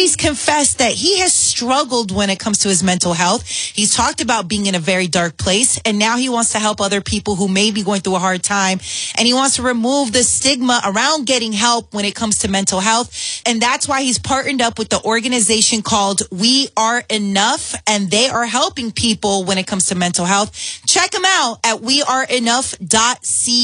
He's confessed that he has struggled when it comes to his mental health. He's talked about being in a very dark place, and now he wants to help other people who may be going through a hard time, and he wants to remove the stigma around getting help when it comes to mental health, and that's why he's partnered up with the organization called We Are Enough, and they are helping people when it comes to mental health. Check them out at weareenough.co.